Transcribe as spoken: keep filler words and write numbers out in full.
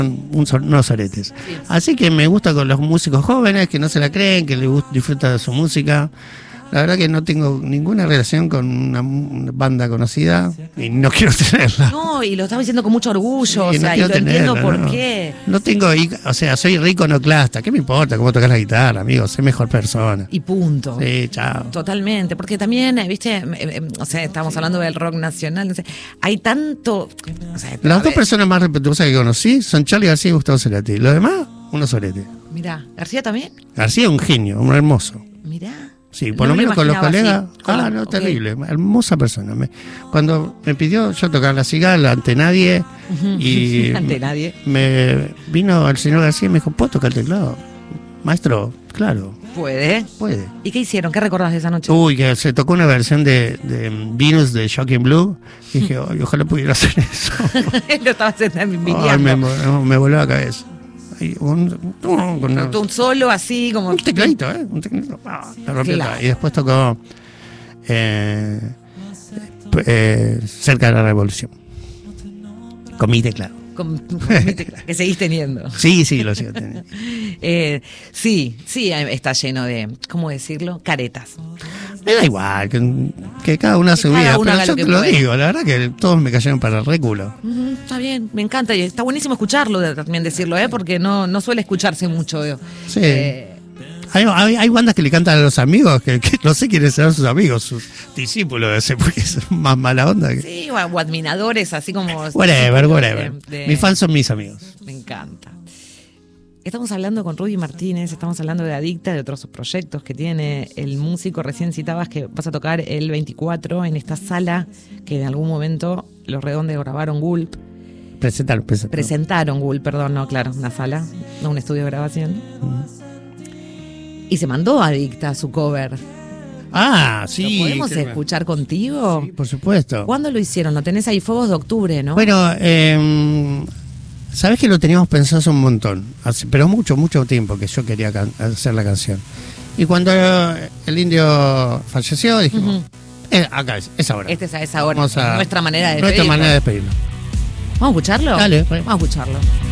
un, unos soretes. Sí. Así que me gusta con los músicos jóvenes que no se la creen, que les gusta, disfrutan de su música. La verdad que no tengo ninguna relación con una, una banda conocida y no quiero tenerla. No, y lo estaba diciendo con mucho orgullo, sí, o sea, no y lo tenerla, entiendo por no. qué. No tengo, o sea, soy rico iconoclasta. ¿Qué me importa cómo tocas la guitarra, amigo? Soy mejor persona. Y punto. Sí, chao. Totalmente, porque también, viste, o sea, estamos hablando del rock nacional, no sé, hay tanto... O sea, Las dos personas más respetuosas que conocí son Charly García y Gustavo Cerati. Los demás, unos soretes. Mirá, ¿García también? García es un genio, un hermoso. Mirá. Sí, por no lo menos con los colegas. Así. Ah, no, okay. Terrible. Hermosa persona. Me, cuando me pidió yo tocar la cigala ante nadie. Y ante nadie. Me vino el señor García y me dijo, ¿puedo tocar el teclado? Maestro, claro. ¿Puede? Puede. ¿Y qué hicieron? ¿Qué recordás de esa noche? Uy, que se tocó una versión de, de Venus de Shocking Blue. Y dije, ay, ojalá pudiera hacer eso. Lo estaba envidiando. Ay, me, me voló la cabeza. Un, un, una, un solo así como un tecladito, ¿eh? Un tecladito. Ah, la rompió claro. Y después tocó eh, eh, Cerca de la Revolución con mi teclado. Con, con mi teclado que seguís teniendo. Sí, sí, lo sigo teniendo. eh, sí, sí, está lleno de, ¿cómo decirlo? Caretas. Me da igual, que, que cada una hace su vida, pero yo te lo puede. digo, la verdad que todos me cayeron para el réculo. Uh-huh, está bien, me encanta, y está buenísimo escucharlo, también decirlo, ¿eh? Porque no, no suele escucharse mucho. ¿eh? Sí. Eh, hay, hay, hay bandas que le cantan a los amigos, que, que no sé quiénes serán sus amigos, sus discípulos, ese, porque es más mala onda. Que... Sí, o, o admiradores, así como... Whatever, whatever. De, de... Mis fans son mis amigos. Me encanta. Estamos hablando con Rudy Martínez, estamos hablando de Adicta, de otros proyectos que tiene el músico. Recién citabas que vas a tocar el veinticuatro en esta sala que en algún momento Los Redondos grabaron Gulp. Presentaron, presentaron. Presentaron Gulp, perdón, no, claro, una sala, no un estudio de grabación. Uh-huh. Y se mandó Adicta su cover. Ah, sí. ¿Lo podemos escuchar contigo? Sí, por supuesto. ¿Cuándo lo hicieron? Lo tenés ahí, Fuegos de Octubre, ¿no? Bueno, eh... sabés que lo teníamos pensado hace un montón, hace, pero mucho, mucho tiempo que yo quería can- hacer la canción. Y cuando el indio falleció, dijimos, uh-huh. eh, acá es, es ahora. Esta es a esa hora, a, nuestra manera de despedirlo. Nuestra manera de despedirlo. ¿Vamos a escucharlo? Dale, pues. Vamos a escucharlo.